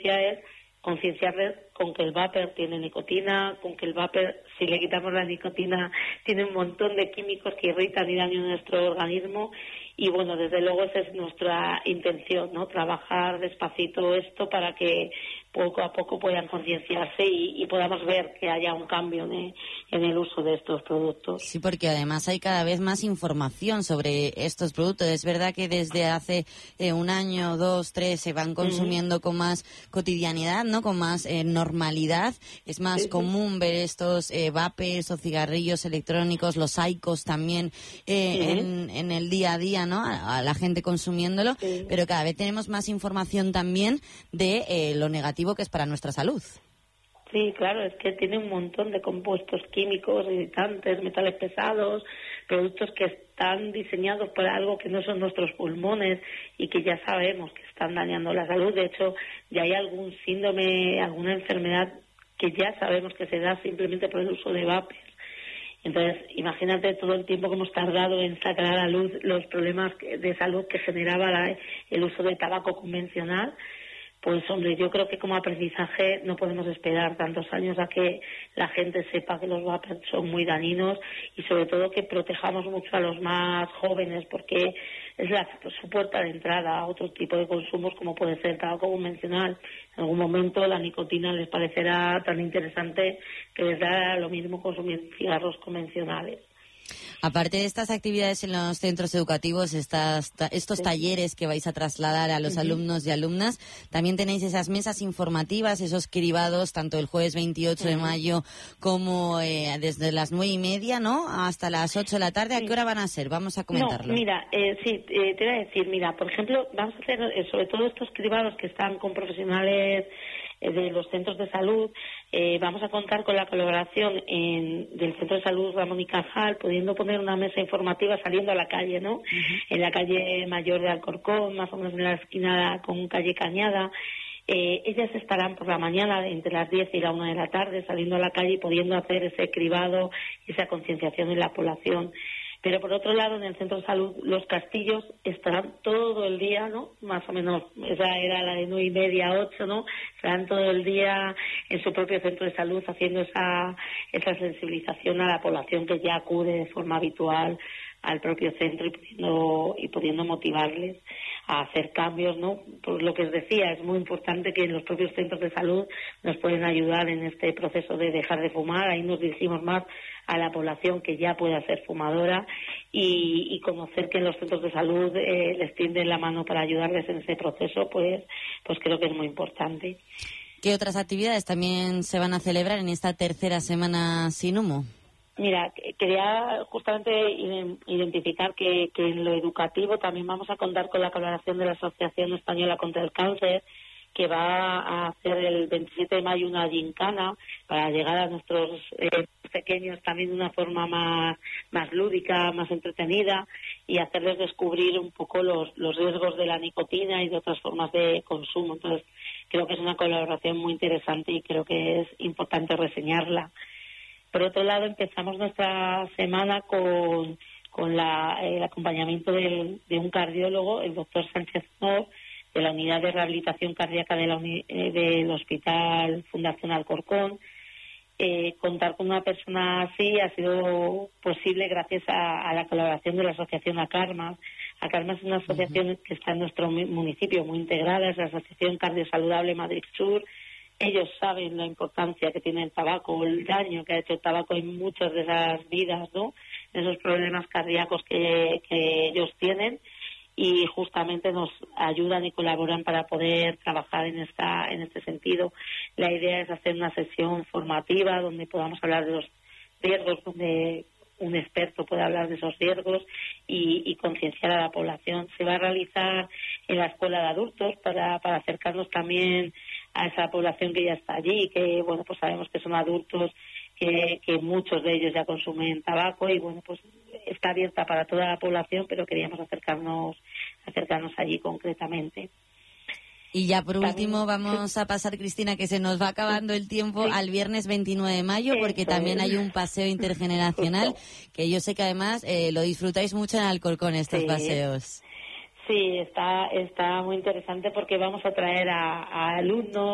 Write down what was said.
conciencia es concienciarles con que el vapor tiene nicotina, con que el vapor, si le quitamos la nicotina, tiene un montón de químicos que irritan y dañan nuestro organismo. Y bueno, desde luego esa es nuestra intención, ¿no? Trabajar despacito esto para que poco a poco puedan concienciarse y podamos ver que haya un cambio en el uso de estos productos. Sí, porque además hay cada vez más información sobre estos productos. Es verdad que desde hace 1 año, 2, 3 se van consumiendo con más cotidianidad, ¿no? Con más normalidad. Es más común ver estos vapes o cigarrillos electrónicos, los IQOS también en el día a día, ¿no? A la gente consumiéndolo, pero cada vez tenemos más información también de lo negativo que es para nuestra salud. Sí, claro, es que tiene un montón de compuestos químicos, irritantes, metales pesados, productos que están diseñados para algo que no son nuestros pulmones y que ya sabemos que están dañando la salud. De hecho, ya hay algún síndrome, alguna enfermedad que ya sabemos que se da simplemente por el uso de vapers. Entonces, imagínate todo el tiempo que hemos tardado en sacar a la luz los problemas de salud que generaba el uso del tabaco convencional. Pues hombre, yo creo que como aprendizaje no podemos esperar tantos años a que la gente sepa que los vapers son muy dañinos y sobre todo que protejamos mucho a los más jóvenes, porque es su puerta de entrada a otro tipo de consumos como puede ser el tabaco convencional. En algún momento la nicotina les parecerá tan interesante que les da lo mismo consumir cigarros convencionales. Aparte de estas actividades en los centros educativos, estos talleres que vais a trasladar a los alumnos y alumnas, también tenéis esas mesas informativas, esos cribados, tanto el jueves 28 de mayo como desde las 9:30, ¿no?, hasta las 8 de la tarde. ¿A qué hora van a ser? Vamos a comentarlo. No, mira, te voy a decir, mira, por ejemplo, vamos a hacer sobre todo estos cribados que están con profesionales de los centros de salud. Vamos a contar con la colaboración del Centro de Salud Ramón y Cajal, pudiendo poner una mesa informativa saliendo a la calle, ¿no? En la calle Mayor de Alcorcón, más o menos en la esquina con calle Cañada. Ellas estarán por la mañana entre las 10 y la 1 de la tarde saliendo a la calle y pudiendo hacer ese cribado, esa concienciación en la población. Pero por otro lado, en el Centro de Salud Los Castillos estarán todo el día, ¿no? Más o menos, esa era la de 9:30 a 8, ¿no? Estarán todo el día en su propio centro de salud haciendo esa sensibilización a la población que ya acude de forma habitual al propio centro y pudiendo motivarles a hacer cambios, ¿no? Por lo que os decía, es muy importante que en los propios centros de salud nos pueden ayudar en este proceso de dejar de fumar. Ahí nos dirigimos más a la población que ya pueda ser fumadora y conocer que en los centros de salud les tienden la mano para ayudarles en ese proceso, pues creo que es muy importante. ¿Qué otras actividades también se van a celebrar en esta tercera semana sin humo? Mira, quería justamente identificar que en lo educativo también vamos a contar con la colaboración de la Asociación Española contra el Cáncer, que va a hacer el 27 de mayo una gincana para llegar a nuestros pequeños también de una forma más lúdica, más entretenida, y hacerles descubrir un poco los riesgos de la nicotina y de otras formas de consumo. Entonces, creo que es una colaboración muy interesante y creo que es importante reseñarla. Por otro lado, empezamos nuestra semana con el acompañamiento de un cardiólogo, el doctor Sánchez Nor, de la Unidad de Rehabilitación Cardíaca del Hospital Fundación Alcorcón. Contar con una persona así ha sido posible gracias a la colaboración de la asociación ACARMA. ACARMA es una asociación que está en nuestro municipio muy integrada, es la Asociación Cardiosaludable Madrid Sur. Ellos saben la importancia que tiene el tabaco, el daño que ha hecho el tabaco en muchas de esas vidas, ¿no? Esos problemas cardíacos que ellos tienen, y justamente nos ayudan y colaboran para poder trabajar en este sentido. La idea es hacer una sesión formativa donde podamos hablar de los riesgos, donde un experto pueda hablar de esos riesgos y concienciar a la población. Se va a realizar en la escuela de adultos para acercarnos también a esa población que ya está allí, que bueno, pues sabemos que son adultos que muchos de ellos ya consumen tabaco y bueno, pues está abierta para toda la población, pero queríamos acercarnos allí concretamente. Y ya por último vamos a pasar, Cristina, que se nos va acabando el tiempo, al viernes 29 de mayo, porque también hay un paseo intergeneracional, que yo sé que además lo disfrutáis mucho en Alcorcón, estos paseos. Sí, está muy interesante porque vamos a traer a alumnos,